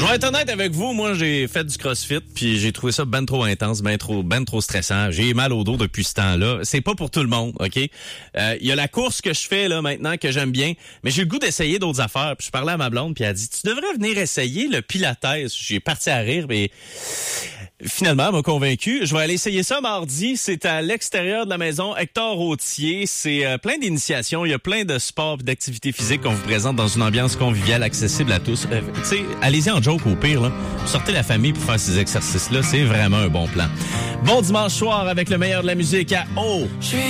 Je vais être honnête avec vous, moi j'ai fait du CrossFit puis j'ai trouvé ça ben trop intense, ben trop stressant. J'ai mal au dos depuis ce temps-là. C'est pas pour tout le monde, OK? Il y a la course que je fais là maintenant que j'aime bien, mais j'ai le goût d'essayer d'autres affaires. Puis je parlais à ma blonde puis elle a dit "Tu devrais venir essayer le pilates." J'ai parti à rire mais finalement, elle m'a convaincu. Je vais aller essayer ça mardi. C'est à l'extérieur de la maison Hector Routier. C'est plein d'initiations. Il y a plein de sports et d'activités physiques qu'on vous présente dans une ambiance conviviale, accessible à tous. Tu sais, allez-y en joke au pire. Là. Sortez la famille pour faire ces exercices-là. C'est vraiment un bon plan. Bon dimanche soir avec le meilleur de la musique à O.